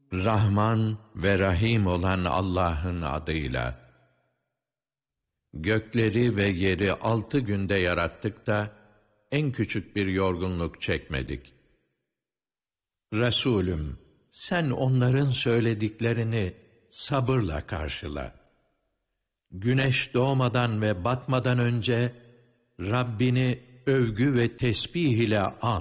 Rahman ve Rahim olan Allah'ın adıyla. Gökleri ve yeri 6 günde yarattık da en küçük bir yorgunluk çekmedik. Resulüm, sen onların söylediklerini sabırla karşıla. Güneş doğmadan ve batmadan önce Rabbini övgü ve tesbih ile an.